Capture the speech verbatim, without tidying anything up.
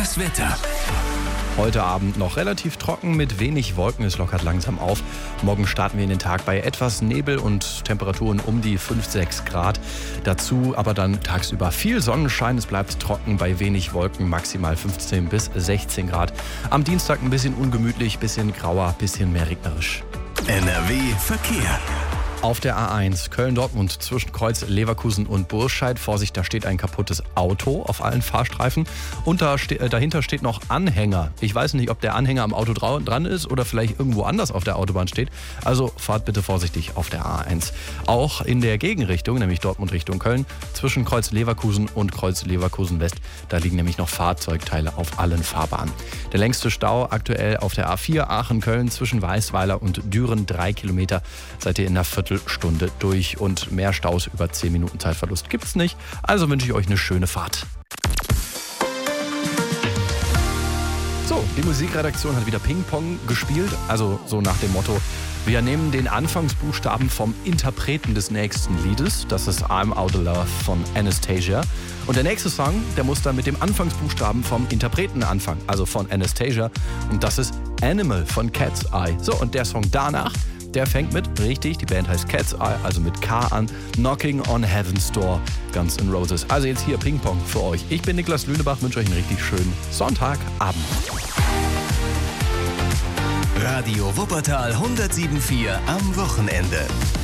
Das Wetter. Heute Abend noch relativ trocken mit wenig Wolken, es lockert langsam auf. Morgen starten wir in den Tag bei etwas Nebel und Temperaturen um die fünf, sechs Grad. Dazu aber dann tagsüber viel Sonnenschein, es bleibt trocken bei wenig Wolken, maximal fünfzehn bis sechzehn Grad. Am Dienstag ein bisschen ungemütlich, bisschen grauer, bisschen mehr regnerisch. N R W Verkehr. Auf der A eins Köln-Dortmund zwischen Kreuz Leverkusen und Burscheid. Vorsicht, da steht ein kaputtes Auto auf allen Fahrstreifen. Und da ste- äh, dahinter steht noch Anhänger. Ich weiß nicht, ob der Anhänger am Auto drau- dran ist oder vielleicht irgendwo anders auf der Autobahn steht. Also fahrt bitte vorsichtig auf der A eins. Auch in der Gegenrichtung, nämlich Dortmund Richtung Köln, zwischen Kreuz Leverkusen und Kreuz Leverkusen West, da liegen nämlich noch Fahrzeugteile auf allen Fahrbahnen. Der längste Stau aktuell auf der A vier Aachen-Köln zwischen Weißweiler und Düren, drei Kilometer. Seid ihr in der Viertel Stunde durch und mehr Staus über zehn Minuten Zeitverlust gibt's nicht. Also wünsche ich euch eine schöne Fahrt. So, die Musikredaktion hat wieder Ping-Pong gespielt, also so nach dem Motto, wir nehmen den Anfangsbuchstaben vom Interpreten des nächsten Liedes, das ist I'm Out of Love von Anastasia. Und der nächste Song, der muss dann mit dem Anfangsbuchstaben vom Interpreten anfangen, also von Anastasia. Und das ist Animal von Cat's Eye. So, und der Song danach, der fängt mit, richtig, die Band heißt Cat's Eye, also mit K an, Knocking on Heaven's Door, Guns N' Roses. Also jetzt hier Ping-Pong für euch. Ich bin Niklas Lünebach, wünsche euch einen richtig schönen Sonntagabend. Radio Wuppertal hundertsieben Komma vier am Wochenende.